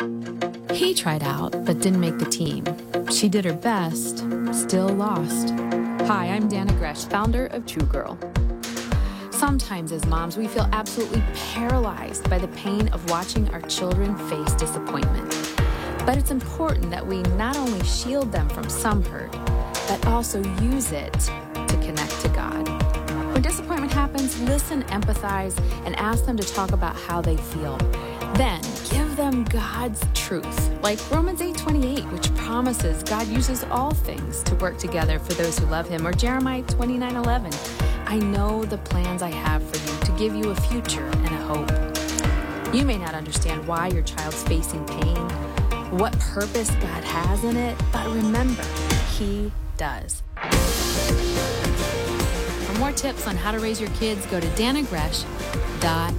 He tried out, but didn't make the team. She did her best, still lost. Hi, I'm Dana Gresh, founder of True Girl. Sometimes as moms, we feel absolutely paralyzed by the pain of watching our children face disappointment. But it's important that we not only shield them from some hurt, but also use it to connect to God. When disappointment happens, listen, empathize, and ask them to talk about how they feel. Then give them God's truth, like Romans 8:28, which promises God uses all things to work together for those who love him, or Jeremiah 29:11. I know the plans I have for you to give you a future and a hope. You may not understand why your child's facing pain, what purpose God has in it, but remember, he does. For more tips on how to raise your kids, go to danagresh.com.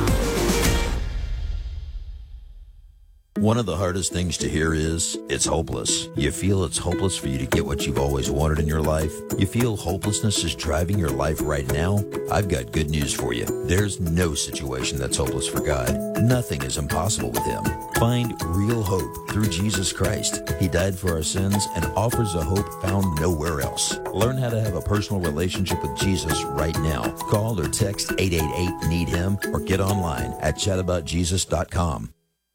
One of the hardest things to hear is, it's hopeless. You feel it's hopeless for you to get what you've always wanted in your life? You feel hopelessness is driving your life right now? I've got good news for you. There's no situation that's hopeless for God. Nothing is impossible with him. Find real hope through Jesus Christ. He died for our sins and offers a hope found nowhere else. Learn how to have a personal relationship with Jesus right now. Call or text 888-NEED-HIM or get online at chataboutjesus.com.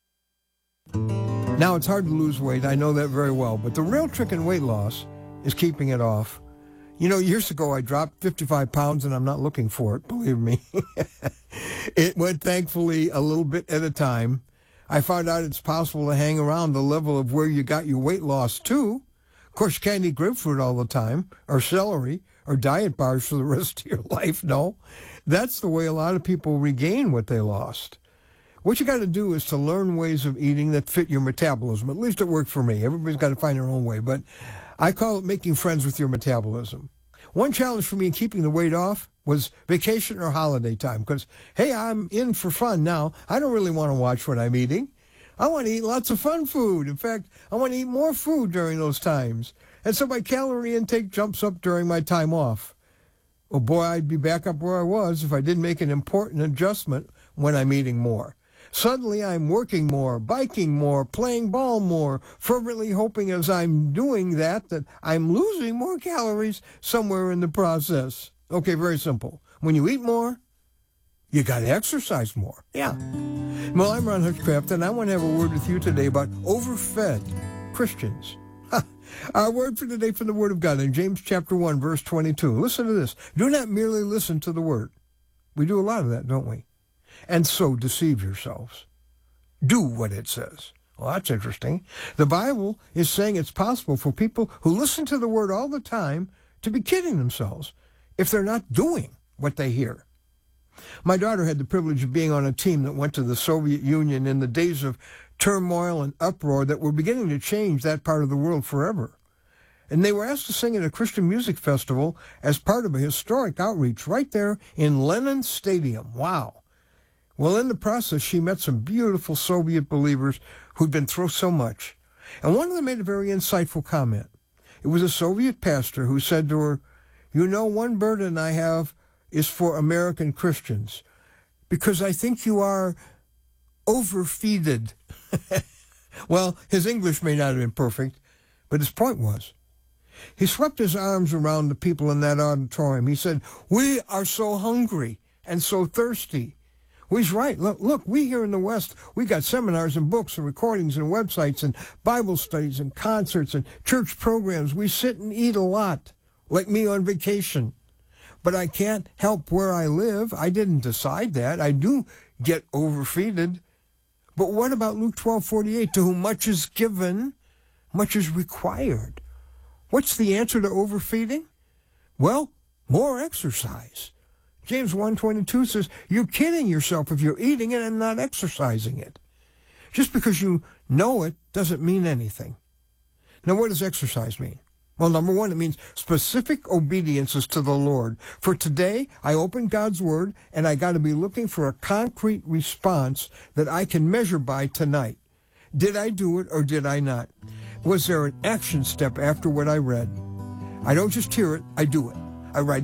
Now, it's hard to lose weight. I know that very well. But the real trick in weight loss is keeping it off. You know, years ago, I dropped 55 pounds, and I'm not looking for it, believe me. It went, thankfully, a little bit at a time. I found out it's possible to hang around the level of where you got your weight loss to. Of course, you can't eat grapefruit all the time, or celery, or diet bars for the rest of your life. No, that's the way a lot of people regain what they lost. What you got to do is to learn ways of eating that fit your metabolism. At least it worked for me. Everybody's got to find their own way, but I call it making friends with your metabolism. One challenge for me in keeping the weight off was vacation or holiday time, because, hey, I'm in for fun now. I don't really want to watch what I'm eating. I want to eat lots of fun food. In fact, I want to eat more food during those times. And so my calorie intake jumps up during my time off. Well, boy, I'd be back up where I was if I didn't make an important adjustment when I'm eating more. Suddenly I'm working more, biking more, playing ball more, fervently hoping as I'm doing that I'm losing more calories somewhere in the process. Okay, very simple. When you eat more, you got to exercise more. Yeah. Well, I'm Ron Hutchcraft, and I want to have a word with you today about overfed Christians. Our word for today from the Word of God in James chapter 1, verse 22. Listen to this. Do not merely listen to the Word. We do a lot of that, don't we? And so deceive yourselves. Do what it says. Well, that's interesting. The Bible is saying it's possible for people who listen to the Word all the time to be kidding themselves if they're not doing what they hear. My daughter had the privilege of being on a team that went to the Soviet Union in the days of turmoil and uproar that were beginning to change that part of the world forever. And they were asked to sing at a Christian music festival as part of a historic outreach right there in Lenin Stadium. Wow. Well, in the process, she met some beautiful Soviet believers who'd been through so much. And one of them made a very insightful comment. It was a Soviet pastor who said to her, "You know, one burden I have is for American Christians, because I think you are overfeeded." Well, his English may not have been perfect, but his point was. He swept his arms around the people in that auditorium. He said, "We are so hungry and so thirsty." Well, he's right. Look, we here in the West, we got seminars and books and recordings and websites and Bible studies and concerts and church programs. We sit and eat a lot, like me on vacation. But I can't help where I live. I didn't decide that. I do get overfeeded. But what about Luke 12:48? To whom much is given, much is required. What's the answer to overfeeding? Well, more exercise. James 1:22 says, you're kidding yourself if you're eating it and not exercising it. Just because you know it doesn't mean anything. Now, what does exercise mean? Well, number one, it means specific obediences to the Lord. For today, I opened God's Word, and I got to be looking for a concrete response that I can measure by tonight. Did I do it or did I not? Was there an action step after what I read? I don't just hear it, I do it. I write